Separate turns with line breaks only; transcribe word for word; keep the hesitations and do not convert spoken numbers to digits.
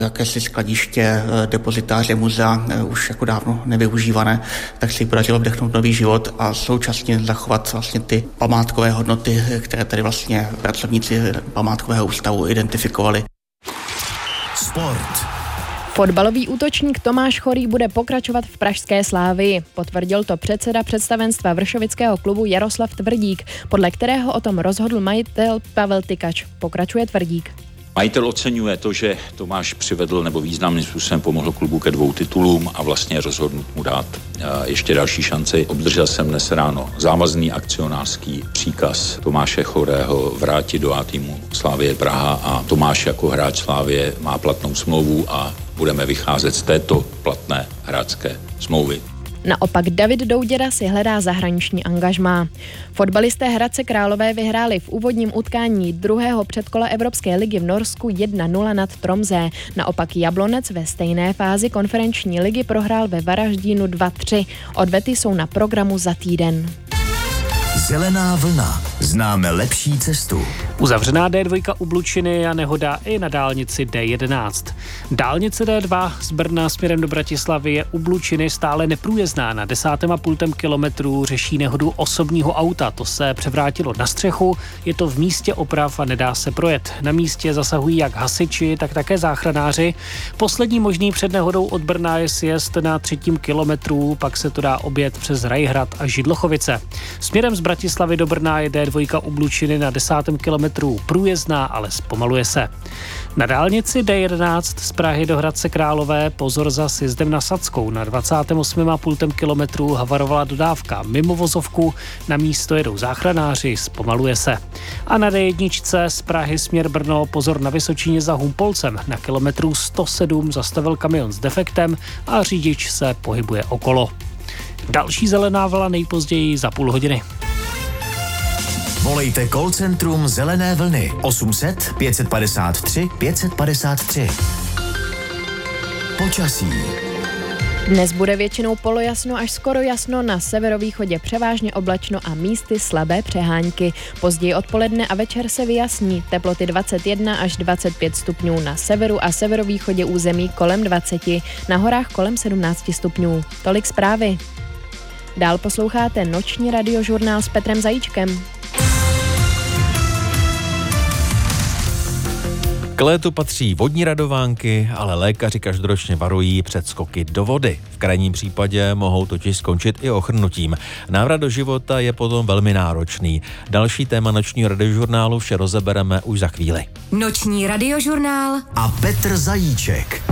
jakési skladiště, depozitáře muzea už jako dávno nevyužívané, tak si podařilo vdechnout nový život a současně zachovat vlastně ty památkové hodnoty, které tady vlastně pracovníci památkového ústavu identifikovali.
Sport.
Fotbalový útočník Tomáš Chorý bude pokračovat v pražské Slávii. Potvrdil to předseda představenstva vršovického klubu Jaroslav Tvrdík, podle kterého o tom rozhodl majitel Pavel Tykač. Pokračuje Tvrdík.
Majitel oceňuje to, že Tomáš přivedl nebo významným způsobem pomohl klubu ke dvou titulům a vlastně rozhodnut mu dát ještě další šanci. Obdržel jsem dnes ráno závazný akcionářský příkaz Tomáše Chorého vrátit do A týmu Slavie Praha a Tomáš jako hráč Slavie má platnou smlouvu a budeme vycházet z této platné hráčské smlouvy.
Naopak David Douděra si hledá zahraniční angažmá. Fotbalisté Hradce Králové vyhráli v úvodním utkání druhého předkola Evropské ligy v Norsku jedna nula nad Tromsø. Naopak Jablonec ve stejné fázi konferenční ligy prohrál ve Varaždínu dva tři. Odvety jsou na programu za týden.
Zelená vlna. Známe lepší cestu.
Uzavřená D dva u Blučiny a nehoda i na dálnici D jedenáct. Dálnice D dva z Brna směrem do Bratislavy je u Blučiny stále neprůjezdná. Na desátém a půltém kilometru řeší nehodu osobního auta. To se převrátilo na střechu, je to v místě oprav a nedá se projet. Na místě zasahují jak hasiči, tak také záchranáři. Poslední možný před nehodou od Brna je sjezd na třetím kilometru, pak se to dá objet přes Rajhrad a Židlochovice. Směrem z Bratislavy do Brna je D dva u Blučiny na desátém kilometru průjezdná, ale zpomaluje se. Na dálnici D jedenáct z Prahy do Hradce Králové pozor za sjezdem na Sadskou. Na dvacátém osmém a půltém kilometru havarovala dodávka mimo vozovku, na místo jedou záchranáři, zpomaluje se. A na D jedna z Prahy směr Brno pozor na Vysočině za Humpolcem. Na kilometru sto sedm zastavil kamion s defektem a řidič se pohybuje okolo. Další zelená vlna nejpozději za půl hodiny.
Volejte call centrum Zelené vlny osm set pět padesát tři pět padesát tři. Počasí.
Dnes bude většinou polojasno až skoro jasno, na severovýchodě převážně oblačno a místy slabé přehánky. Později odpoledne a večer se vyjasní, teploty dvacet jedna až dvacet pět stupňů na severu a severovýchodě území kolem dvacet, na horách kolem sedmnáct stupňů. Tolik zprávy. Dál posloucháte noční radiožurnál s Petrem Zajíčkem.
K létu patří vodní radovánky, ale lékaři každoročně varují před skoky do vody. V krajním případě mohou totiž skončit i ochrnutím. Návrat do života je potom velmi náročný. Další téma nočního radiožurnálu vše rozebereme už za chvíli.
Noční radiožurnál
a Petr Zajíček.